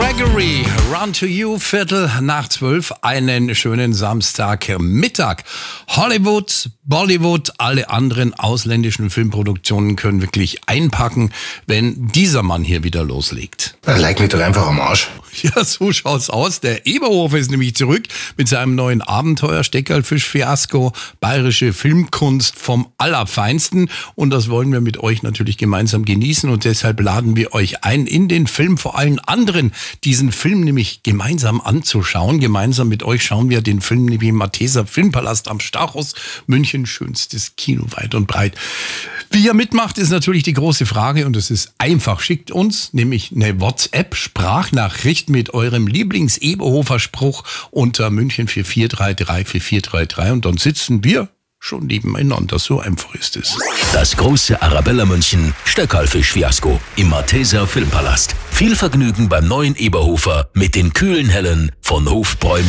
Gregory, Run to You, 11:15, einen schönen Samstagmittag. Hollywood, Bollywood, alle anderen ausländischen Filmproduktionen können wirklich einpacken, wenn dieser Mann hier wieder loslegt. Leck mich doch einfach am Arsch. Ja, so schaut's aus. Der Eberhofer ist nämlich zurück mit seinem neuen Abenteuer Steckerlfisch-Fiasko, bayerische Filmkunst vom Allerfeinsten. Und das wollen wir mit euch natürlich gemeinsam genießen. Und deshalb laden wir euch ein, in den Film vor allen anderen diesen Film nämlich gemeinsam anzuschauen. Gemeinsam mit euch schauen wir den Film nämlich im Malteser Filmpalast am Stachus, München, schönstes Kino weit und breit. Wie ihr mitmacht, ist natürlich die große Frage und es ist einfach. Schickt uns nämlich eine WhatsApp-Sprachnachricht mit eurem Lieblings-Eberhofer-Spruch unter München 4433 und dann sitzen wir schon nebeneinander. So einfach ist es. Das große Arabella München Steckerlfisch-Fiasko im Malteser Filmpalast. Viel Vergnügen beim neuen Eberhofer mit den kühlen Hellen von Hofbräu